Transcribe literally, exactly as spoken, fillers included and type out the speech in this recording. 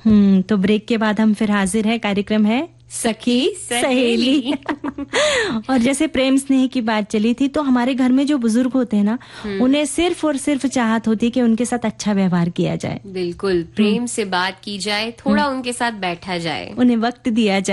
हम्म तो ब्रेक के बाद हम फिर हाजिर है। कार्यक्रम है सखी सहेली। और जैसे प्रेम स्नेह की बात चली थी, तो हमारे घर में जो बुजुर्ग होते हैं ना, उन्हें सिर्फ और सिर्फ चाहत होती है कि उनके साथ अच्छा व्यवहार किया जाए। बिल्कुल, प्रेम से बात की जाए, थोड़ा उनके साथ बैठा जाए, उन्हें वक्त दिया जाए।